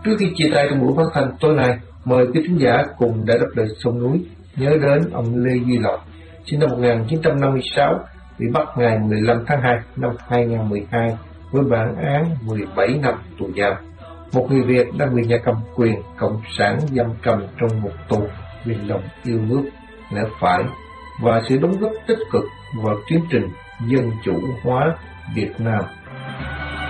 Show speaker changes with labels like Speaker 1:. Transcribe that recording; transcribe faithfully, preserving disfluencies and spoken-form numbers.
Speaker 1: Trước khi chia tay trong buổi phát thanh tối nay, mời quý thính giả cùng Đã Đáp Lời Sông Núi nhớ đến ông Lê Duy Lộc, sinh năm một nghìn chín trăm năm mươi sáu, bị bắt ngày mười lăm tháng hai năm hai nghìn không trăm mười hai với bản án mười bảy năm tù giam. Một người Việt đang bị nhà cầm quyền cộng sản giam cầm trong một tù vì lòng yêu nước, lẽ phải và sự đóng góp tích cực vào tiến trình dân chủ hóa Việt Nam.